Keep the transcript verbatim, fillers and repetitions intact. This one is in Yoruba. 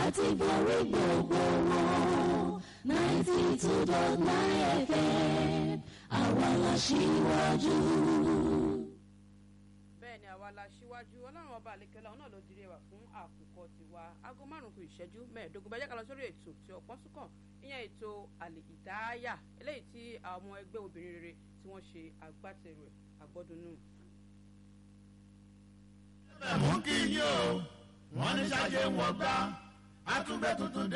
láti borí gbogbo wọn. ninety two dot nine F M àwa la ṣíwájú. bẹ́ẹ̀ ni àwa la ṣíwájú ọlọ́run ọba àlekẹ́lá ọ̀nà ló dirí ẹwà fún àkùkọ tiwa aago márùn-ún kù ìṣẹ́jú mẹ́ẹ̀ẹ́dógún bá jẹ́ ká lọ sórí ètò tí ọ̀pọ̀ súnkàn ìyẹn ètò àlè ìdáyà eléyìí tí àwọn ọmọ ẹgbẹ́ obìnrin rere tí wọ́n ṣe agbátẹrù ẹ̀ àgbọ́dúnú. mú kí yín o wọ́n ní ṣáájú wọn gbá àtúbẹ̀ tuntun dé.